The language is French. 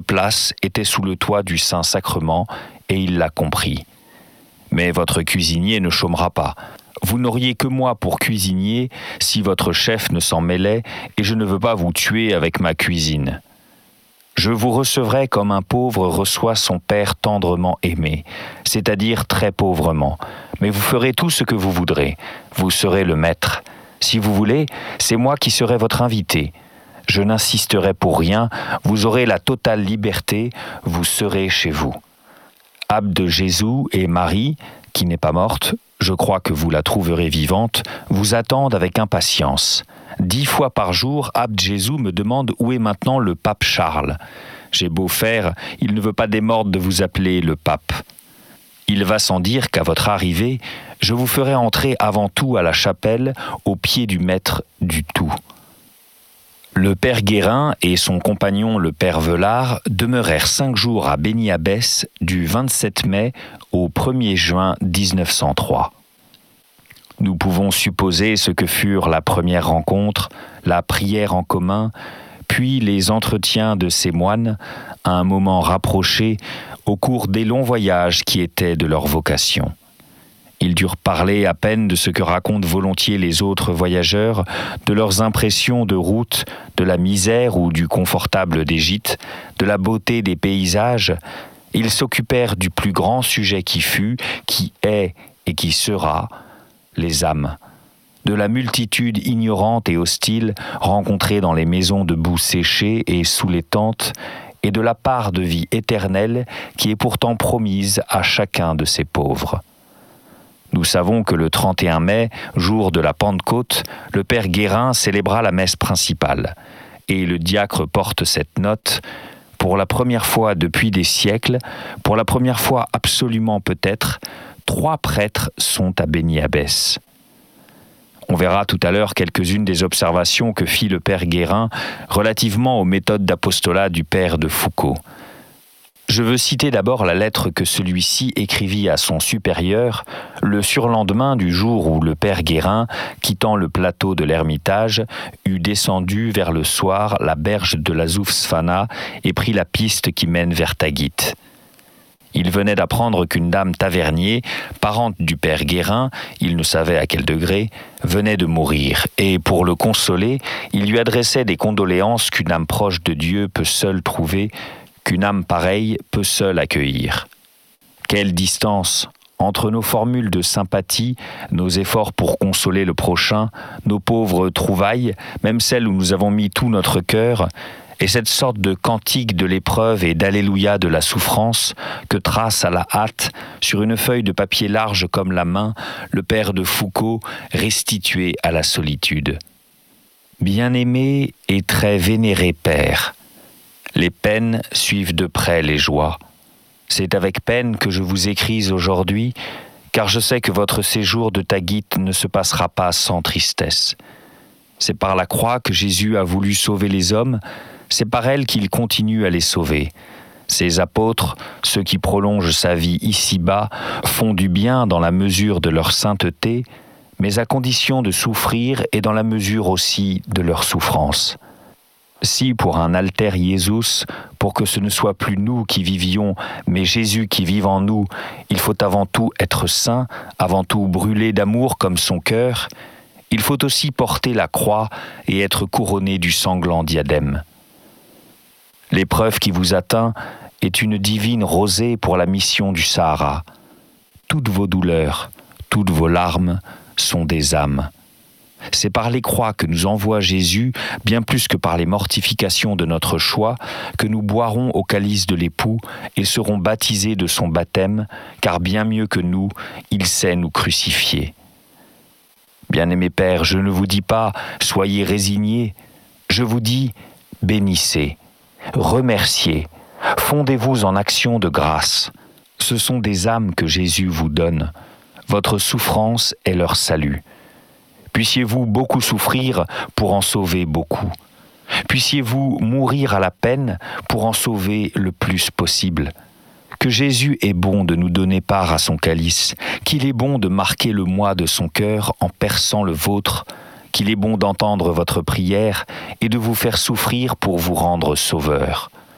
place était sous le toit du Saint-Sacrement et il l'a compris. Mais votre cuisinier ne chômera pas. Vous n'auriez que moi pour cuisinier si votre chef ne s'en mêlait et je ne veux pas vous tuer avec ma cuisine. Je vous recevrai comme un pauvre reçoit son père tendrement aimé, c'est-à-dire très pauvrement. Mais vous ferez tout ce que vous voudrez. Vous serez le maître. Si vous voulez, c'est moi qui serai votre invité. Je n'insisterai pour rien, vous aurez la totale liberté, vous serez chez vous. Abd Jésus et Marie, qui n'est pas morte, je crois que vous la trouverez vivante, vous attendent avec impatience. 10 fois par jour, Abd Jésus me demande où est maintenant le pape Charles. J'ai beau faire, il ne veut pas démordre de vous appeler le pape. Il va sans dire qu'à votre arrivée, je vous ferai entrer avant tout à la chapelle, au pied du maître du tout. Le père Guérin et son compagnon le père Velard demeurèrent 5 jours à Béni-Abbès du 27 mai au 1er juin 1903. Nous pouvons supposer ce que furent la première rencontre, la prière en commun, puis les entretiens de ces moines à un moment rapproché au cours des longs voyages qui étaient de leur vocation. Ils durent parler à peine de ce que racontent volontiers les autres voyageurs, de leurs impressions de route, de la misère ou du confortable des gîtes, de la beauté des paysages. Ils s'occupèrent du plus grand sujet qui fut, qui est et qui sera, les âmes, de la multitude ignorante et hostile rencontrée dans les maisons de boue séchées et sous les tentes, et de la part de vie éternelle qui est pourtant promise à chacun de ces pauvres. Nous savons que le 31 mai, jour de la Pentecôte, le père Guérin célébra la messe principale, et le diacre porte cette note: pour la première fois depuis des siècles, pour la première fois absolument peut-être, 3 prêtres sont à Béni-Abbès. On verra tout à l'heure quelques-unes des observations que fit le père Guérin relativement aux méthodes d'apostolat du père de Foucauld. Je veux citer d'abord la lettre que celui-ci écrivit à son supérieur le surlendemain du jour où le père Guérin, quittant le plateau de l'Ermitage, eut descendu vers le soir la berge de la Zoufsfana et pris la piste qui mène vers Taghit. Il venait d'apprendre qu'une dame tavernier, parente du père Guérin, il ne savait à quel degré, venait de mourir, et pour le consoler, il lui adressait des condoléances qu'une âme proche de Dieu peut seule trouver, qu'une âme pareille peut seule accueillir. Quelle distance entre nos formules de sympathie, nos efforts pour consoler le prochain, nos pauvres trouvailles, même celles où nous avons mis tout notre cœur, et cette sorte de cantique de l'épreuve et d'alléluia de la souffrance que trace à la hâte, sur une feuille de papier large comme la main, le père de Foucauld, restitué à la solitude. Bien-aimé et très vénéré père, les peines suivent de près les joies. C'est avec peine que je vous écris aujourd'hui, car je sais que votre séjour de Taghit ne se passera pas sans tristesse. C'est par la croix que Jésus a voulu sauver les hommes, c'est par elle qu'il continue à les sauver. Ses apôtres, ceux qui prolongent sa vie ici-bas, font du bien dans la mesure de leur sainteté, mais à condition de souffrir et dans la mesure aussi de leur souffrance. Si pour un alter Iesus, pour que ce ne soit plus nous qui vivions, mais Jésus qui vive en nous, il faut avant tout être saint, avant tout brûler d'amour comme son cœur, il faut aussi porter la croix et être couronné du sanglant diadème. L'épreuve qui vous atteint est une divine rosée pour la mission du Sahara. Toutes vos douleurs, toutes vos larmes sont des âmes. C'est par les croix que nous envoie Jésus, bien plus que par les mortifications de notre choix, que nous boirons au calice de l'époux et serons baptisés de son baptême, car bien mieux que nous, il sait nous crucifier. Bien-aimé Père, je ne vous dis pas « soyez résignés », je vous dis « bénissez ». Remerciez, fondez-vous en action de grâce. Ce sont des âmes que Jésus vous donne. Votre souffrance est leur salut. Puissiez-vous beaucoup souffrir pour en sauver beaucoup. Puissiez-vous mourir à la peine pour en sauver le plus possible. Que Jésus est bon de nous donner part à son calice, qu'il est bon de marquer le moi de son cœur en perçant le vôtre, qu'il est bon d'entendre votre prière et de vous faire souffrir pour vous rendre sauveur.